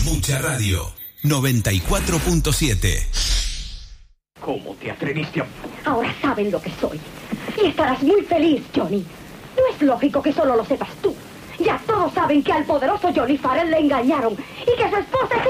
Mucha Radio 94.7. ¿Cómo te atreviste a...? Ahora saben lo que soy. Y estarás muy feliz, Johnny. No es lógico que solo lo sepas tú. Ya todos saben que al poderoso Johnny Farrell le engañaron y que su esposa es